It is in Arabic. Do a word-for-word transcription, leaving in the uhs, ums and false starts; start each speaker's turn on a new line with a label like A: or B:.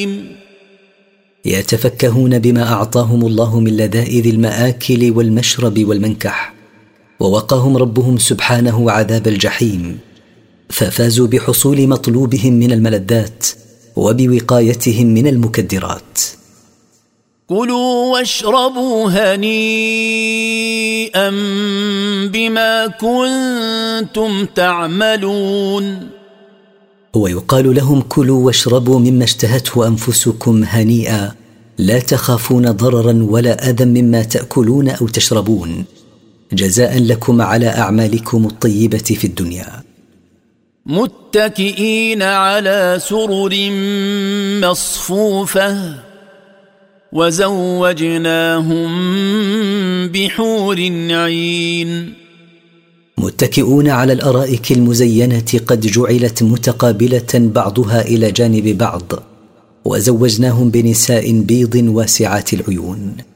A: يتفكهون بما أعطاهم الله من لذائذ المآكل والمشرب والمنكح، ووقاهم ربهم سبحانه عذاب الجحيم، ففازوا بحصول مطلوبهم من الملذات وبوقايتهم من المكدرات.
B: كلوا واشربوا هنيئا بما كنتم تعملون.
A: ويقال لهم كلوا واشربوا مما اشتهته أنفسكم هنيئا، لا تخافون ضررا ولا أذى مما تأكلون أو تشربون، جزاء لكم على أعمالكم الطيبة في الدنيا.
B: متكئين على سرر مصفوفة وزوجناهم بحور عين.
A: متكئون على الأرائك المزينة قد جعلت متقابلة بعضها إلى جانب بعض، وزوجناهم بنساء بيض واسعات العيون.